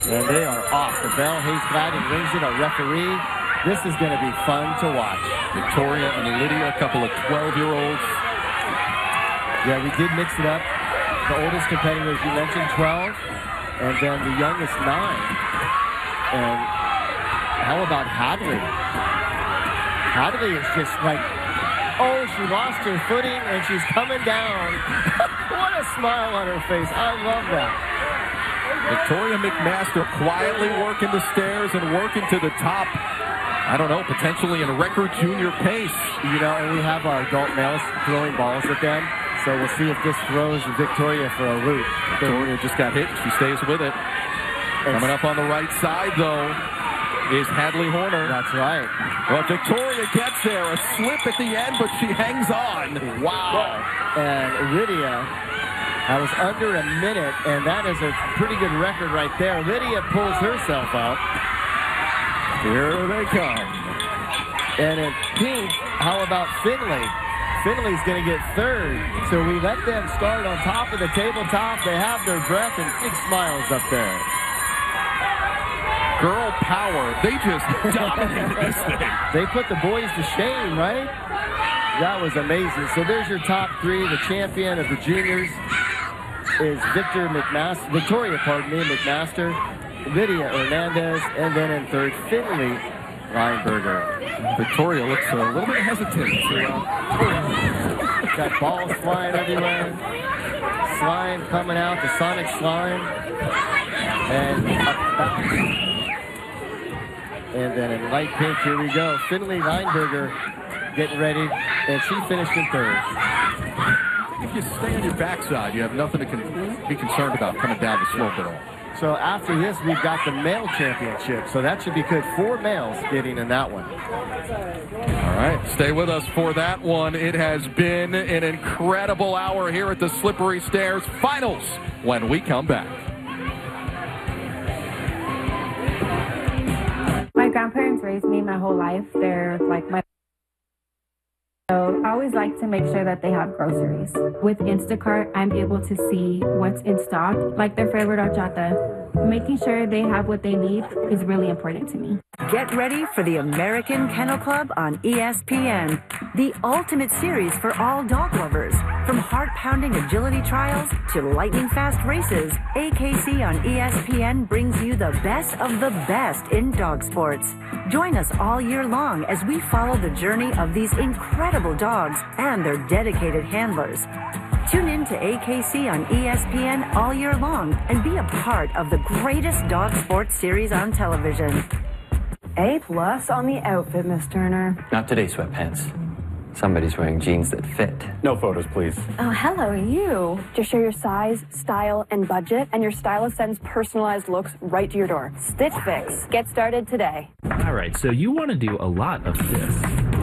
And they are off. The bell, Hayes Gladden rings it, a referee. This is going to be fun to watch. Victoria and Lydia, a couple of 12-year-olds. Yeah, we did mix it up. The oldest competitors you mentioned, 12, and then the youngest, 9. And how about Hadley? Hadley is just like, oh, she lost her footing and she's coming down. What a smile on her face. I love that. Victoria McMaster quietly working the stairs and working to the top. I don't know, potentially in a record junior pace. You know, and we have our adult males throwing balls at them. So we'll see if this throws Victoria for a loop. Victoria just got hit. She stays with it. Coming up on the right side, though, is Hadley Horner. That's right. Well, Victoria gets there. A slip at the end, but she hangs on. Wow. And Lydia, that was under a minute, and that is a pretty good record right there. Lydia pulls herself out. Here they come. And in pink, how about Finley? Finley's going to get third. So we let them start on top of the tabletop. They have their breath and big smiles up there. Girl power. They just dominated this thing. They put the boys to shame, right? That was amazing. So there's your top 3. The champion of the juniors is Victoria McMaster, Lydia Hernandez, and then in third, Finley Lineberger. Victoria looks a little bit hesitant. Got balls flying everywhere. Slime coming out, the Sonic slime. And up bounce. And then in light pink, here we go. Finley Lineberger getting ready, and she finished in third. If you stay on your backside, you have nothing to be concerned about coming down the slope at all. So after this, we've got the male championship. So that should be good. 4 males getting in that one. All right, stay with us for that one. It has been an incredible hour here at the Slippery Stairs Finals when we come back. My grandparents raised me my whole life. They're like my... So I always like to make sure that they have groceries. With Instacart, I'm able to see what's in stock, like their favorite horchata. Making sure they have what they need is really important to me. Get ready for the American Kennel Club on ESPN, the ultimate series for all dog lovers. From heart-pounding agility trials to lightning-fast races, AKC on ESPN brings you the best of the best in dog sports. Join us all year long as we follow the journey of these incredible dogs and their dedicated handlers. Tune in to AKC on ESPN all year long and be a part of the greatest dog sports series on television. A+ on the outfit, Miss Turner. Not today, sweatpants. Somebody's wearing jeans that fit. No photos, please. Oh, hello, you. Just share your size, style, and budget, and your stylist sends personalized looks right to your door. Stitch Fix. Get started today. All right, so you want to do a lot of this.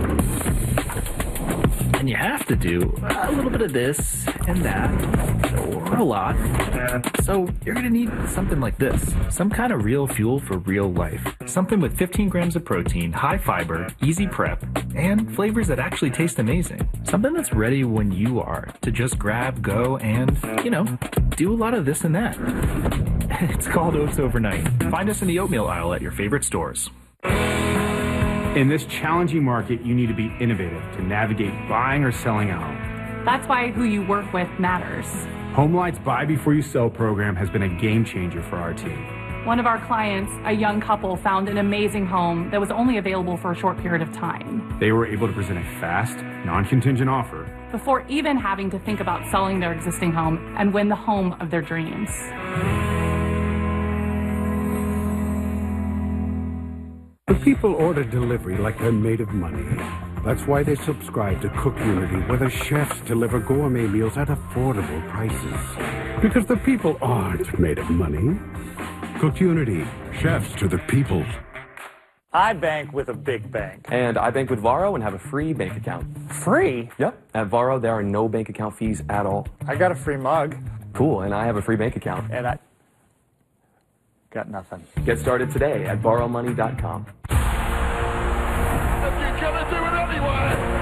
And you have to do a little bit of this and that, or a lot. So you're going to need something like this. Some kind of real fuel for real life. Something with 15 grams of protein, high fiber, easy prep, and flavors that actually taste amazing. Something that's ready when you are to just grab, go, and, you know, do a lot of this and that. It's called Oats Overnight. Find us in the oatmeal aisle at your favorite stores. In this challenging market, you need to be innovative to navigate buying or selling a home. That's why who you work with matters. HomeLight's Buy Before You Sell program has been a game changer for our team. One of our clients, a young couple, found an amazing home that was only available for a short period of time. They were able to present a fast, non-contingent offer before even having to think about selling their existing home and win the home of their dreams. The people order delivery like they're made of money. That's why they subscribe to CookUnity, where the chefs deliver gourmet meals at affordable prices. Because the people aren't made of money. CookUnity, chefs to the people. I bank with a big bank. And I bank with Varo and have a free bank account. Free? Yep. At Varo, there are no bank account fees at all. I got a free mug. Cool, and I have a free bank account. And I got nothing. Get started today at VaroMoney.com. You're gonna do it anyway!